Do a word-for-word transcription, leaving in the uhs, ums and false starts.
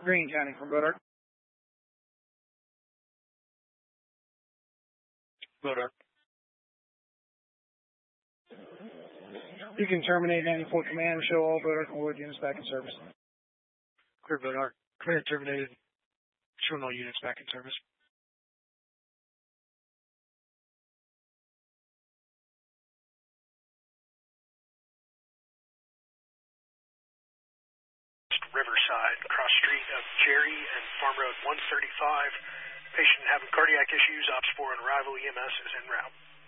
Greene County from Bodark. Bodark. You can terminate ninety-four command and show all Bodark and Wood units back in service. Clear Bodark. Command terminated. Showing all units back in service. Riverside, cross street of Cherry and Farm Road one thirty-five. Patient having cardiac issues, Ops four on arrival, E M S is en route.